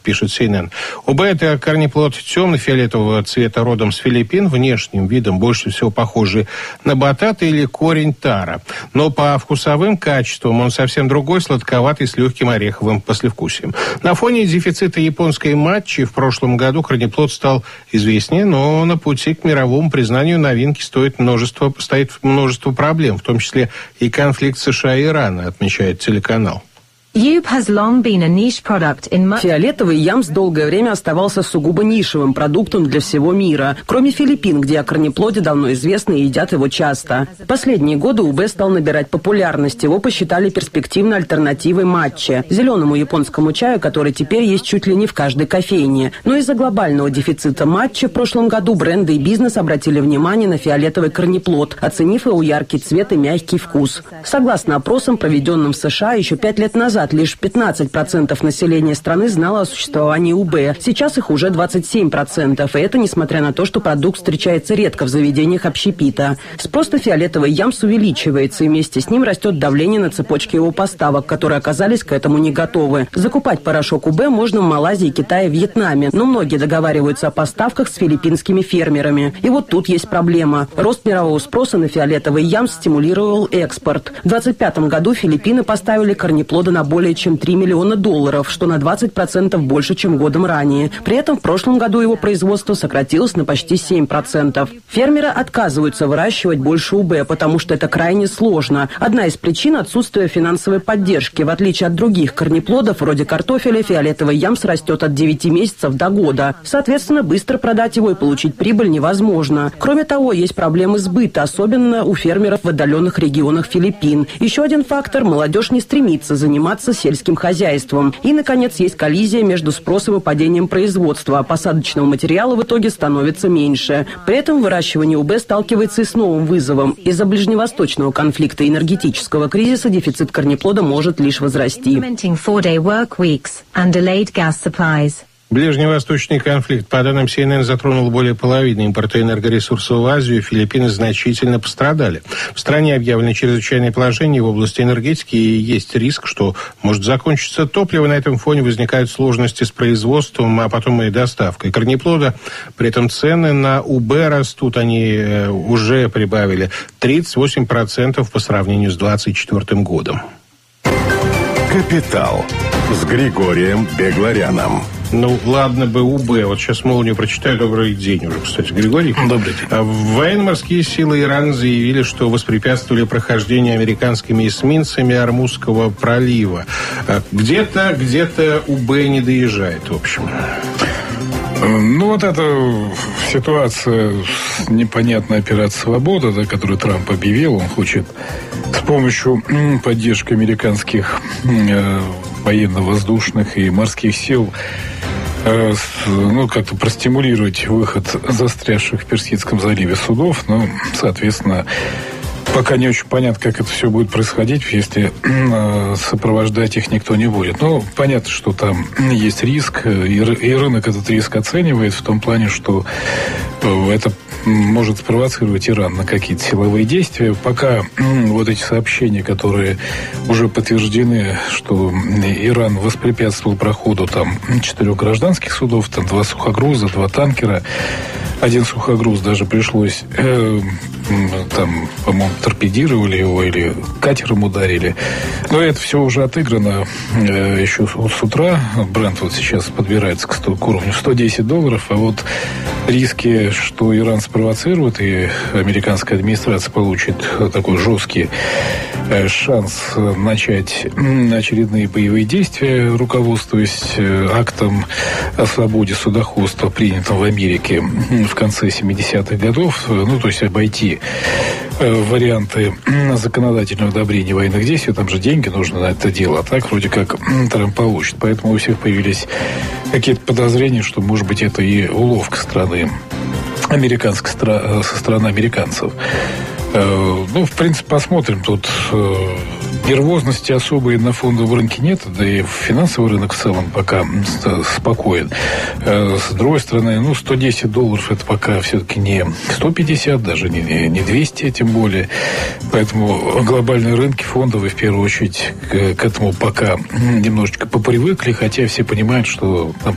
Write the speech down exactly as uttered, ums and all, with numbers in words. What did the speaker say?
пишет си эн эн. УБ – это корнеплод темно-фиолетового цвета, родом с Филиппин, внешним видом больше всего похожий на батат или корень тара. Но по вкусовым качествам он совсем другой, сладковатый, с легким ореховым послевкусием. На фоне дефицита японской матчи в прошлом году корнеплод стал известнее, но на пути к мировому признанию новинки стоит множество, стоит множество проблем, в том числе и конфликт США и Ирана, отмечает телеканал. Фиолетовый ямс долгое время оставался сугубо нишевым продуктом для всего мира, кроме Филиппин, где о корнеплоде давно известно и едят его часто. В последние годы УБ стал набирать популярность. Его посчитали перспективной альтернативой матче, зеленому японскому чаю, который теперь есть чуть ли не в каждой кофейне. Но из-за глобального дефицита матча в прошлом году бренды и бизнес обратили внимание на фиолетовый корнеплод, оценив его яркий цвет и мягкий вкус. Согласно опросам, проведенным в США еще пять лет назад, лишь пятнадцать процентов населения страны знало о существовании УБ. Сейчас их уже двадцать семь процентов. И это несмотря на то, что продукт встречается редко в заведениях общепита. Спрос на фиолетовый ямс увеличивается, и вместе с ним растет давление на цепочки его поставок, которые оказались к этому не готовы. Закупать порошок УБ можно в Малайзии, Китае, Вьетнаме. Но многие договариваются о поставках с филиппинскими фермерами. И вот тут есть проблема. Рост мирового спроса на фиолетовый ямс стимулировал экспорт. В двадцать пятом году Филиппины поставили корнеплода на более чем три миллиона долларов, что на двадцать процентов больше, чем годом ранее. При этом в прошлом году его производство сократилось на почти семь процентов. Фермеры отказываются выращивать больше УБ, потому что это крайне сложно. Одна из причин – отсутствие финансовой поддержки. В отличие от других корнеплодов, вроде картофеля, фиолетовый ямс растет от девяти месяцев до года. Соответственно, быстро продать его и получить прибыль невозможно. Кроме того, есть проблемы сбыта, особенно у фермеров в отдаленных регионах Филиппин. Еще один фактор – молодежь не стремится заниматься сельским хозяйством. И, наконец, есть коллизия между спросом и падением производства, а посадочного материала в итоге становится меньше. При этом выращивание УБ сталкивается и с новым вызовом. Из-за ближневосточного конфликта и энергетического кризиса дефицит корнеплода может лишь возрасти. Ближневосточный конфликт, по данным си эн эн, затронул более половины импорта энергоресурсов в Азию. Филиппины значительно пострадали. В стране объявлено чрезвычайное положение в области энергетики, и есть риск, что может закончиться топливо. На этом фоне возникают сложности с производством, а потом и доставкой корнеплода. При этом цены на УБ растут. Они уже прибавили тридцать восемь процентов по сравнению с двадцать четвёртым годом. «Капитал» с Григорием Бегларяном. Ну, ладно бы УБ. Вот сейчас молнию прочитаю. Добрый день уже, кстати, Григорий. Добрый день. Военно-морские силы Ирана заявили, что воспрепятствовали прохождению американскими эсминцами Ормузского пролива. Где-то, где-то УБ не доезжает, в общем. Ну, вот эта ситуация с непонятной операцией «Свобода», да, которую Трамп объявил, он хочет с помощью поддержки американских э, военно-воздушных и морских сил э, с, ну, как-то простимулировать выход застрявших в Персидском заливе судов. Ну, соответственно, пока не очень понятно, как это все будет происходить, если э, сопровождать их никто не будет. Ну, понятно, что там есть риск, и, и рынок этот риск оценивает в том плане, что э, это может спровоцировать Иран на какие-то силовые действия. Пока вот эти сообщения, которые уже подтверждены, что Иран воспрепятствовал проходу там четырех гражданских судов, там два сухогруза, два танкера, один сухогруз даже пришлось э, там, по-моему, торпедировали его или катером ударили. Но это все уже отыграно э, еще с, с утра. Бренд вот сейчас подбирается к, сто, к уровню сто десять долларов, а вот риски, что Иран спровоцирует и американская администрация получит такой жесткий э, шанс начать очередные боевые действия, руководствуясь э, актом о свободе судоходства, принятым в Америке в конце семидесятых годов, ну, то есть обойти варианты законодательного одобрения военных действий. Там же деньги нужно на это дело. А так вроде как Трамп получит. Поэтому у всех появились какие-то подозрения, что, может быть, это и уловка страны американской, со стороны американцев. Ну, в принципе, посмотрим. Тут нервозности особой на фондовом рынке нет, да и финансовый рынок в целом пока спокоен. С другой стороны, ну, сто десять долларов это пока все-таки не сто пятьдесят, даже не, не двести, тем более. Поэтому глобальные рынки фондовые, в первую очередь, к, к этому пока немножечко попривыкли, хотя все понимают, что там